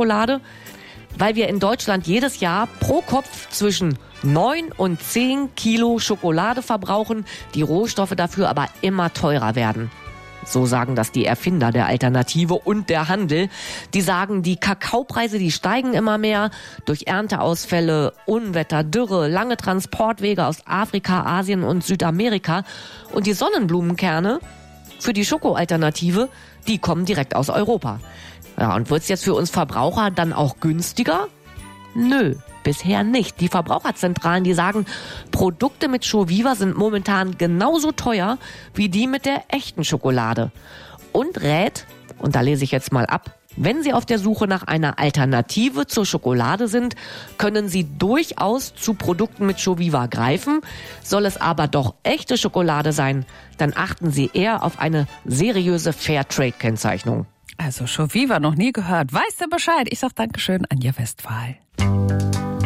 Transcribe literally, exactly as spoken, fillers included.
Schokolade? Weil wir in Deutschland jedes Jahr pro Kopf zwischen neun und zehn Kilo Schokolade verbrauchen, die Rohstoffe dafür aber immer teurer werden. So sagen das die Erfinder der Alternative und der Handel. Die sagen, die Kakaopreise, die steigen immer mehr durch Ernteausfälle, Unwetter, Dürre, lange Transportwege aus Afrika, Asien und Südamerika. Und die Sonnenblumenkerne für die Schokoalternative, die kommen direkt aus Europa. Ja, und wird's jetzt für uns Verbraucher dann auch günstiger? Nö, bisher nicht. Die Verbraucherzentralen, die sagen, Produkte mit Shoviva sind momentan genauso teuer wie die mit der echten Schokolade. Und rät, und da lese ich jetzt mal ab, wenn Sie auf der Suche nach einer Alternative zur Schokolade sind, können Sie durchaus zu Produkten mit Shoviva greifen. Soll es aber doch echte Schokolade sein, dann achten Sie eher auf eine seriöse Fairtrade-Kennzeichnung. Also Shoviva noch nie gehört. Weißt du Bescheid? Ich sag Dankeschön, Anja Westphal.